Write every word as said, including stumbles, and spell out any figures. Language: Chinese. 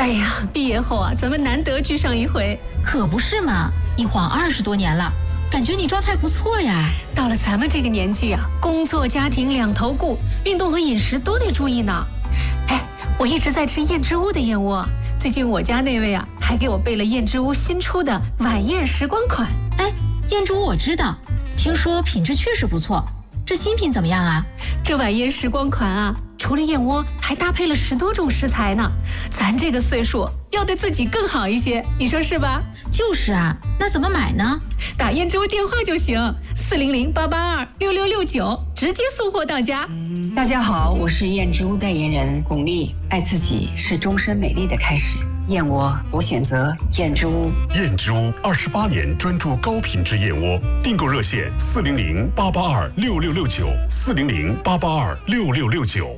哎呀，毕业后啊，咱们难得聚上一回。 可不是嘛，一晃二十多年了，感觉你状态不错呀。 到了咱们这个年纪啊，工作家庭两头顾，运动和饮食都得注意呢。哎，我一直在吃燕之屋的燕窝，最近我家那位啊，还给我备了燕之屋新出的晚宴时光款。 哎，燕之屋我知道，听说品质确实不错。这新品怎么样啊？ 这晚宴时光款啊，除了燕窝，还搭配了十多种食材呢。咱这个岁数要对自己更好一些，你说是吧？ 就是啊，那怎么买呢？ 打燕之屋电话就行，四零零八八二六六六九，直接送货到家。 大家好，我是燕之屋代言人巩俐。爱自己是终身美丽的开始，燕窝我选择燕之屋。 燕之屋二十八年专注高品质燕窝，订购热线四零零八八二六六六九，四零零八八二六六六九。